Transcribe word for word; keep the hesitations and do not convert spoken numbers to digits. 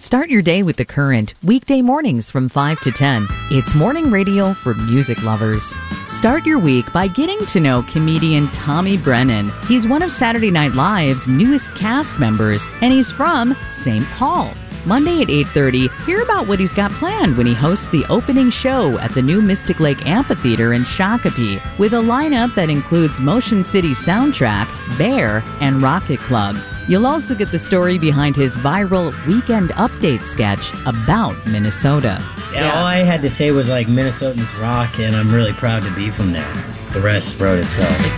Start your day with The Current, weekday mornings from five to ten. It's morning radio for music lovers. Start your week by getting to know comedian Tommy Brennan. He's one of Saturday Night Live's newest cast members, and he's from Saint Paul. Monday at eight thirty, hear about what he's got planned when he hosts the opening show at the new Mystic Lake Amphitheater in Shakopee, with a lineup that includes Motion City Soundtrack, Bear, and Rocket Club. You'll also get the story behind his viral Weekend Update sketch about Minnesota. Yeah, all I had to say was like, Minnesotans rock, and I'm really proud to be from there. The rest wrote itself.